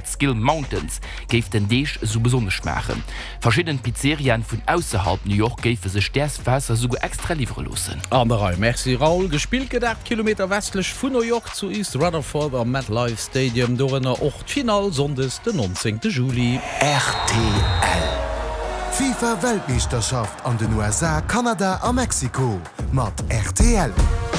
Catskill Mountains geif den Deeg so besonders machen. Verschieden Pizzerien vun ausserhalb New York geife se Stersfässer so extra liefere losen. Andere Merci Raul gespielt gedacht Kilometer westlich von New York zu East Rutherford am MetLife Stadium durch Final Sondes den 19. Juli. RTL FIFA Weltmeisterschaft an den USA, Kanada a Mexiko mat RTL.